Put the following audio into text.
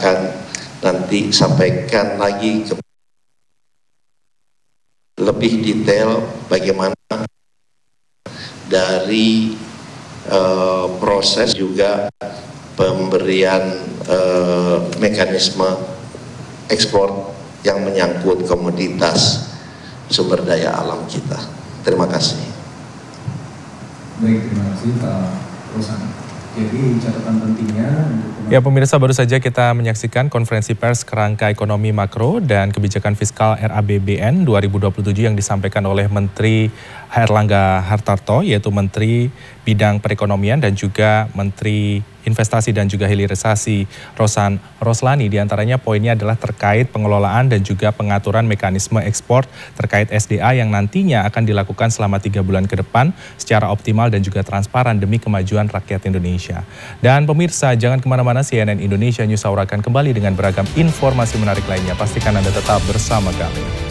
akan nanti sampaikan lagi lebih detail bagaimana dari proses juga pemberian mekanisme ekspor yang menyangkut komoditas sumber daya alam kita. Terima kasih. Baik, terima kasih Pak Rosan. Jadi catatan pentingnya untuk ya pemirsa, baru saja kita menyaksikan konferensi pers kerangka ekonomi makro dan kebijakan fiskal RABBN 2027 yang disampaikan oleh Menteri Airlangga Hartarto, yaitu Menteri Bidang Perekonomian dan juga Menteri Investasi dan juga Hilirisasi Rosan Roslani. Di antaranya poinnya adalah terkait pengelolaan dan juga pengaturan mekanisme ekspor terkait SDA yang nantinya akan dilakukan selama 3 bulan ke depan secara optimal dan juga transparan demi kemajuan rakyat Indonesia. Dan pemirsa, jangan kemana-mana, CNN Indonesia News Hour akan kembali dengan beragam informasi menarik lainnya. Pastikan Anda tetap bersama kami.